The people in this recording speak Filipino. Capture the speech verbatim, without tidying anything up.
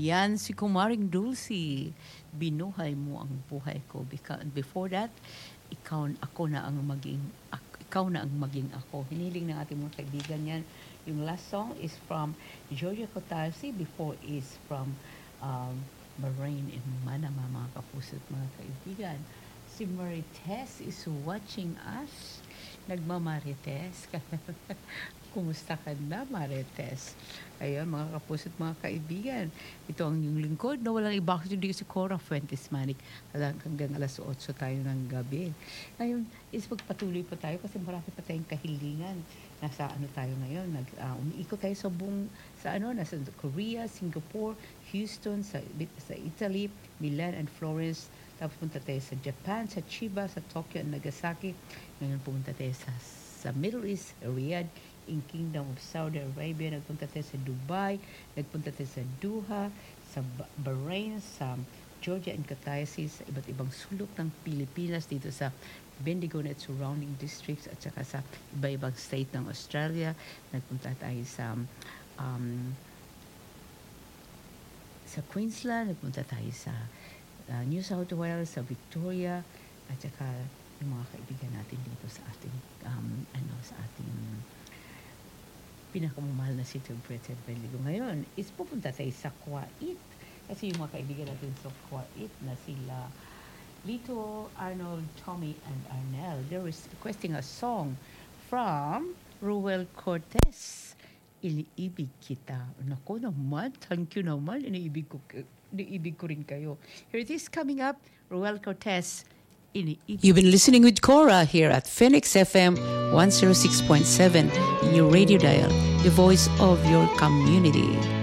Yan si Kumaring Dulcie. Binuhay mo ang buhay ko. Because before that, ikaw, ako na ang maging, ak- ikaw na ang maging ako. Hiniling ng ating mga kaibigan yan. Yung last song is from Georgia Cotarsi. Before is from um, Bahrain in Manama, mga kapuso at mga kaibigan. Si Marites is watching us. Nagmamarites. Kumusta ka na, Marites? Ayun, mga kapuso at mga kaibigan. Ito ang yung lingkod na walang iba kasi hindi si Cora Fuentes Manic. Hanggang alas otso tayo ng gabi. Ngayon, is magpatuloy pa tayo kasi marami pa tayong kahilingan. Nasa ano tayo ngayon? Nag, uh, umiikot tayo sa buong, sa ano, nasa Korea, Singapore, Houston, sa, sa Italy, Milan and Florence. Tapos punta tayo sa Japan, sa Chiba, sa Tokyo and Nagasaki. Ngayon pumunta tayo sa, sa Middle East, Riyadh, in Kingdom of Saudi Arabia. Nagpunta tayo sa Dubai, nagpunta tayo sa Doha, sa Bahrain, sa Georgia and Cotabato, sa iba't ibang sulok ng Pilipinas, dito sa Bendigo at surrounding districts, at saka sa iba-ibang state ng Australia. Nagpunta tayo sa um, sa Queensland, nagpunta tayo sa uh, New South Wales, sa Victoria, at saka yung mga kaibigan natin dito sa ating um, ano sa ating pinakamamahal na city of Greater Bendigo. Ngayon is pupunta tayo sa Kuwait kasi yung mga kaibigan natin sa Kuwait na sila Lito, Arnold, Tommy, and Arnel, they're requesting a song from Ruel Cortez, Iniibig Kita. Nako naman, thank you naman. Iniibig ko, iniibig ko rin kayo. Here it is coming up, Ruel Cortez, Iniibig. You've been listening with Cora here at Phoenix F M one oh six point seven in your radio dial, the voice of your community.